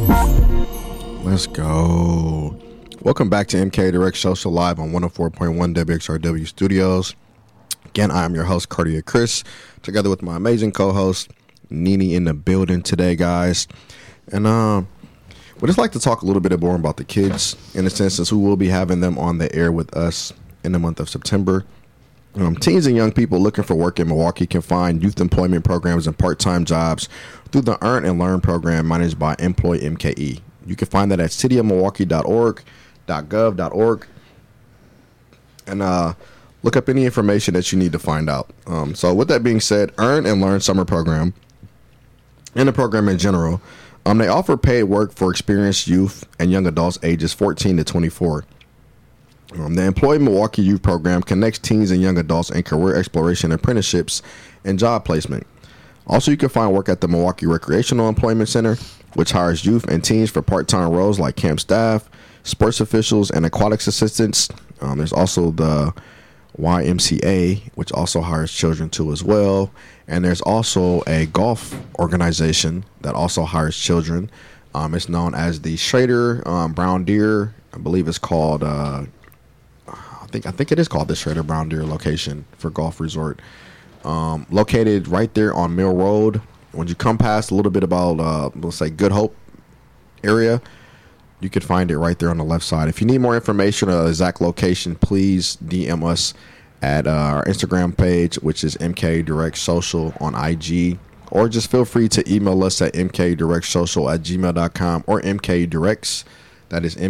Let's go. Welcome back to MK Direct Social Live on 104.1 WXRW Studios. Again, I am your host, Cartier Chris, together with my amazing co-host, Nini, in the building today, guys. And we'd just like to talk a little bit more about the kids, in a sense, since we will be having them on the air with us in the month of September. Teens and young people looking for work in Milwaukee can find youth employment programs and part-time jobs through the Earn and Learn program managed by Employ MKE. You can find that at cityofmilwaukee.org, .gov.org, and look up any information that you need to find out. So with that being said, Earn and Learn summer program and the program in general, they offer paid work for experienced youth and young adults ages 14 to 24. The Employ Milwaukee Youth Program connects teens and young adults in career exploration, apprenticeships, and job placement. Also, you can find work at the Milwaukee Recreational Employment Center, which hires youth and teens for part-time roles like camp staff, sports officials, and aquatics assistants. There's also the YMCA, which also hires children too as well. And there's also a golf organization that also hires children. It's known as the Schrader Brown Deer. I believe it's called... I think it is called the Schrader Brown Deer location for golf resort. Located right there on Mill Road. When you come past a little bit about, let's say, Good Hope area, you could find it right there on the left side. If you need more information or the exact location, please DM us at our Instagram page, which is MK Direct Social on IG. Or just feel free to email us at mkdirectsocial@gmail.com or mkdirects. That is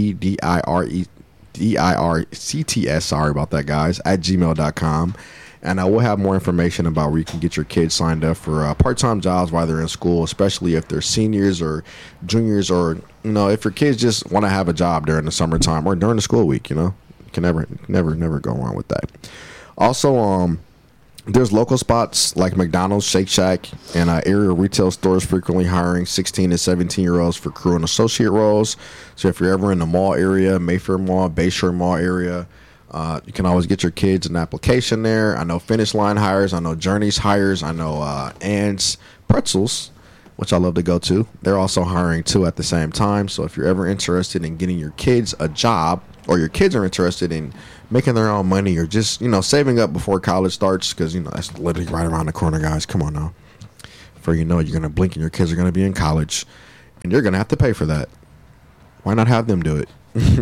MKEDIRCTS, sorry about that, guys, at gmail.com. And I will have more information about where you can get your kids signed up for part-time jobs while they're in school, especially if they're seniors or juniors, or, if your kids just want to have a job during the summertime or during the school week, you can never go wrong with that. Also, there's local spots like McDonald's, Shake Shack, and area retail stores frequently hiring 16 to 17-year-olds for crew and associate roles. So if you're ever in the mall area, Mayfair Mall, Bayshore Mall area, you can always get your kids an application there. I know Finish Line hires. I know Journeys hires. I know Ann's Pretzels, which I love to go to. They're also hiring too at the same time. So if you're ever interested in getting your kids a job, or your kids are interested in making their own money, or just, saving up before college starts, because, that's literally right around the corner, guys. Come on now. Before you know it, you're going to blink and your kids are going to be in college, and you're going to have to pay for that. Why not have them do it?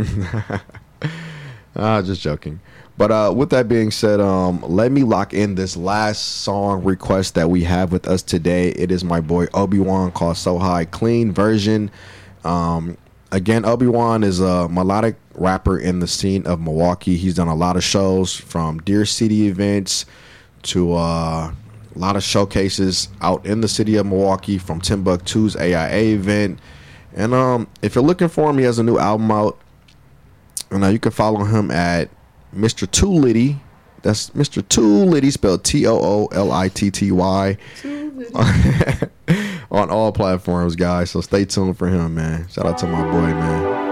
Just joking. But with that being said, let me lock in this last song request that we have with us today. It is my boy Obi-Wan, called So High, clean version. Again, Obi-Wan is a melodic rapper in the scene of Milwaukee. He's done a lot of shows, from Deer City events to a lot of showcases out in the city of Milwaukee, from Timbuktu's AIA event. And if you're looking for him, he has a new album out. And you can follow him at Mr. Too Litty. That's Mr. Too Litty, spelled TOOLITTY. On all platforms, guys. So stay tuned for him, man. Shout out to my boy, man.